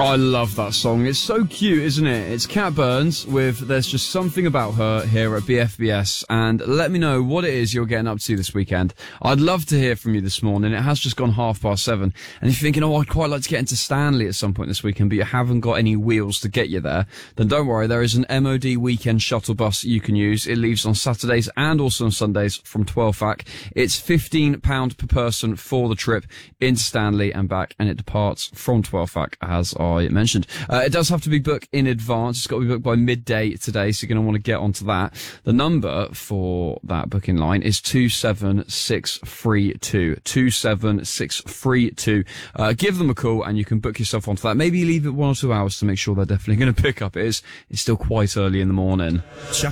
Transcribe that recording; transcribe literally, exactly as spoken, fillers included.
I love that song. It's so cute, isn't it? It's Cat Burns with There's Just Something About Her here at B F B S. And let me know what it is you're getting up to this weekend. I'd love to hear from you this morning. It has just gone half past seven. And if you're thinking, oh, I'd quite like to get into Stanley at some point this weekend, but you haven't got any wheels to get you there, then don't worry. There is an M O D weekend shuttle bus you can use. It leaves on Saturdays and also on Sundays from Twelfac. It's fifteen pounds per person for the trip into Stanley and back, and it departs from Twelfac, as I mentioned. Uh, it does have to be booked in advance. It's got to be booked by midday today, so you're going to want to get onto that. The number for that booking line is two seven six three two. two seven six three two. Uh, give them a call and you can book yourself onto that. Maybe leave it one or two hours to make sure they're definitely going to pick up. It is, it's still quite early in the morning.